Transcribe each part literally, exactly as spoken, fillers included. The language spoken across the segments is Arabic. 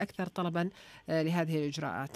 أكثر طلبا آه، لهذه الإجراءات؟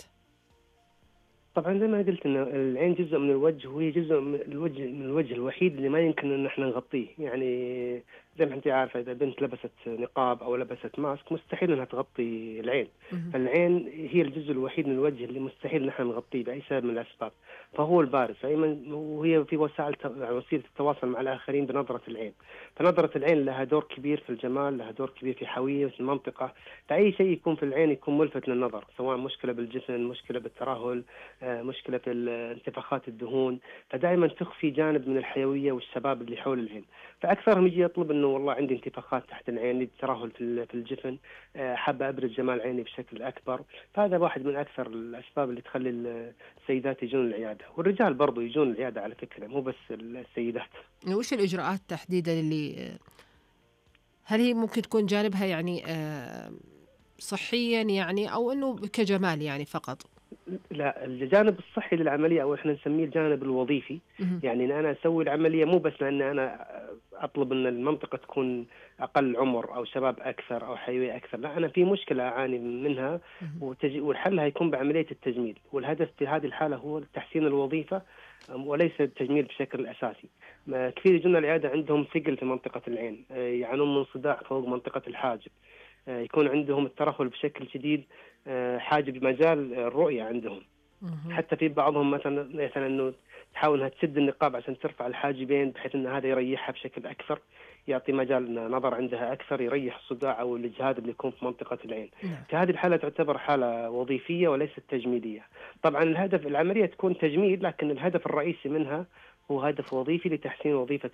طبعا زي ما قلت ان العين جزء من الوجه، وهي جزء من الوجه من الوجه الوحيد اللي ما يمكن ان احنا نغطيه. يعني زي ما انت عارفه، اذا بنت لبست نقاب او لبست ماسك مستحيل انها تغطي العين. مهم. فالعين هي الجزء الوحيد من الوجه اللي مستحيل ان احنا نغطيه باي سبب من الاسباب. فهو البارز دائما، وهي في وسائل وسيله التواصل مع الاخرين بنظره العين. فنظره العين لها دور كبير في الجمال، لها دور كبير في حيويه المنطقه. فاي شيء يكون في العين يكون ملفت للنظر، سواء مشكله بالجفن، مشكله بالترهل، مشكلة انتفاخات الدهون. فدائما تخفي جانب من الحيوية والشباب اللي حول العين. فأكثرهم يجي يطلب أنه والله عندي انتفاخات تحت العين، عندي ترهل في الجفن، حابة أبرز جمال عيني بشكل أكبر. فهذا واحد من أكثر الأسباب اللي تخلي السيدات يجون العيادة، والرجال برضو يجون العيادة على فكرة، مو بس السيدات. وش الإجراءات تحديدا اللي هل هي ممكن تكون جانبها يعني آه، صحيا يعني، أو أنه كجمال يعني فقط؟ لا، الجانب الصحي للعملية، أو إحنا نسميه الجانب الوظيفي. مهم. يعني إن أنا أسوي العملية مو بس لأن أنا أطلب أن المنطقة تكون أقل عمر أو شباب أكثر أو حيوية أكثر، لا، أنا في مشكلة أعاني منها، مهم. وتج... والحل هيكون بعملية التجميل. والهدف في هذه الحالة هو تحسين الوظيفة وليس التجميل بشكل أساسي. ما كثير يجون العيادة عندهم ثقل في منطقة العين، يعانون من صداع فوق منطقة الحاجب، يكون عندهم الترهل بشكل شديد، حاجب مجال الرؤية عندهم. مهم. حتى في بعضهم مثلا مثلا انه تحاول انها تسد النقاب عشان ترفع الحاجبين، بحيث ان هذا يريحها بشكل اكثر، يعطي مجال نظر عندها اكثر، يريح الصداع او الاجهاد اللي يكون في منطقه العين. نعم. في هذه الحاله تعتبر حاله وظيفيه وليست تجميليه. طبعا الهدف العمليه تكون تجميل، لكن الهدف الرئيسي منها هو هدف وظيفي لتحسين وظيفه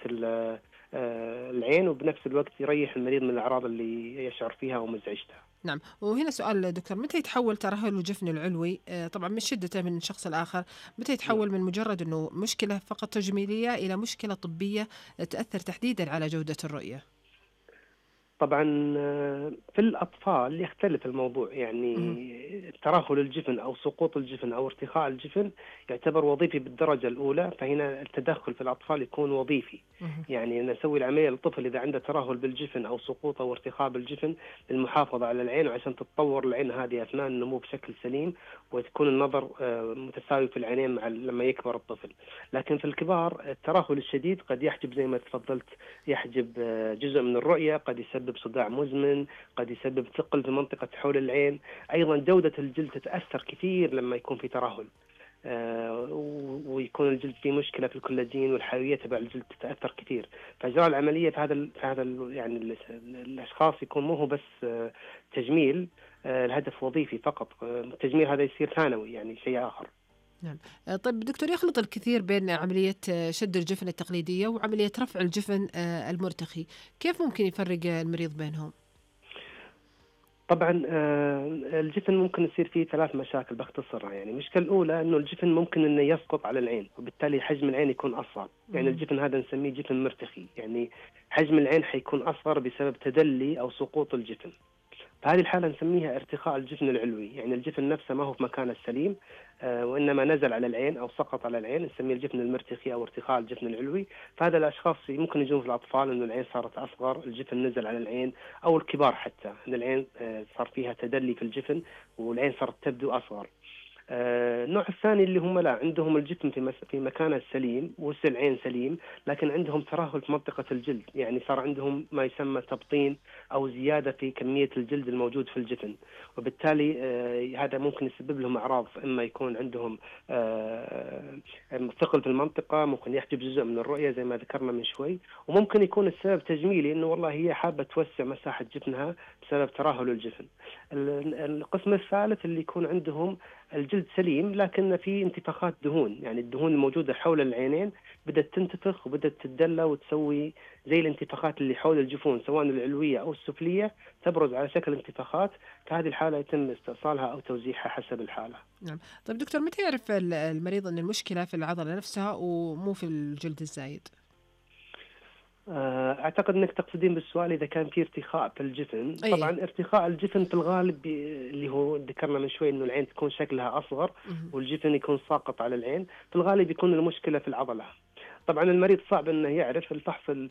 العين، وبنفس الوقت يريح المريض من الاعراض اللي يشعر فيها ومزعجتها. نعم. وهنا سؤال دكتور، متى يتحول ترهل الجفن العلوي آه، طبعا من شدته من شخص الآخر، متى يتحول من مجرد أنه مشكلة فقط تجميلية إلى مشكلة طبية تأثر تحديدا على جودة الرؤية؟ طبعا في الأطفال يختلف الموضوع. مهم. يعني ترهل الجفن أو سقوط الجفن أو ارتخاء الجفن يعتبر وظيفي بالدرجة الأولى، فهنا التدخل في الأطفال يكون وظيفي. مهم. يعني نسوي العملية للطفل إذا عنده ترهل بالجفن أو سقوط أو ارتخاء بالجفن للمحافظة على العين، وعشان تتطور العين هذه أثناء النمو بشكل سليم، وتكون النظر متساوي في العينين مع لما يكبر الطفل. لكن في الكبار الترهل الشديد قد يحجب، زي ما تفضلت، يحجب جزء من الرؤية، قد يسبب صداع مزمن، قد يسبب ثقل في منطقة حول العين. أيضا جودة الجلد تتأثر كثير لما يكون في ترهل، آه ويكون الجلد فيه مشكلة في الكولاجين، والحيوية تبع الجلد تتأثر كثير. فإجراء العملية في هذا في هذا يعني الأشخاص يكون مو هو بس آه تجميل، آه الهدف وظيفي فقط. آه التجميل هذا يصير ثانوي، يعني شيء آخر. نعم. آه، طيب دكتور، يخلط الكثير بين عملية آه، شد الجفن التقليدية وعملية رفع الجفن آه، المرتخي، كيف ممكن يفرق المريض بينهم؟ طبعا الجفن ممكن يصير فيه ثلاث مشاكل باختصارها. يعني المشكله الاولى انه الجفن ممكن انه يسقط على العين، وبالتالي حجم العين يكون اصغر. يعني مم. الجفن هذا نسميه جفن مرتخي، يعني حجم العين حيكون اصغر بسبب تدلي او سقوط الجفن. فهذه الحالة نسميها ارتخاء الجفن العلوي. يعني الجفن نفسه ما هو في مكانه السليم، آه وإنما نزل على العين أو سقط على العين، نسميه الجفن المرتخي أو ارتخاء الجفن العلوي. فهذا الأشخاص ممكن يجون في الأطفال إنه العين صارت أصغر، الجفن نزل على العين، أو الكبار حتى إن العين آه صار فيها تدلي في الجفن والعين صارت تبدو أصغر. آه النوع الثاني اللي هم لا عندهم الجسم في مس... في مكانه السليم وسط العين سليم، لكن عندهم ترهل في منطقة الجلد، يعني صار عندهم ما يسمى تبطين أو زيادة في كمية الجلد الموجود في الجفن، وبالتالي آه هذا ممكن يسبب لهم أعراض. إما يكون عندهم آه ثقل في المنطقة، ممكن يحجب جزء من الرؤية زي ما ذكرنا من شوي، وممكن يكون السبب تجميلي، إنه والله هي حابة توسع مساحة جفنها بسبب ترهل الجفن. القسم الثالث اللي يكون عندهم الجلد سليم لكن في انتفاخات دهون، يعني الدهون الموجودة حول العينين بدأت تنتفخ وبدأت تتدلى وتسوي زي الانتفاخات اللي حول الجفون سواء العلوية أو السفلية، تبرز على شكل انتفاخات. في هذه الحالة يتم استئصالها أو توزيعها حسب الحالة. نعم. طيب دكتور، متى يعرف المريض أن المشكلة في العضلة نفسها ومو في الجلد الزايد؟ أعتقد أنك تقصدين بالسؤال إذا كان في ارتخاء في الجفن. أي. طبعا ارتخاء الجفن في الغالب اللي هو ذكرنا من شوي أنه العين تكون شكلها أصغر مهم. والجفن يكون ساقط على العين، في الغالب يكون المشكلة في العضلة. طبعا المريض صعب انه يعرف، الفحص ال-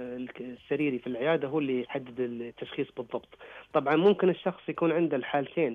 السريري في العياده هو اللي يحدد التشخيص بالضبط. طبعا ممكن الشخص يكون عنده الحالتين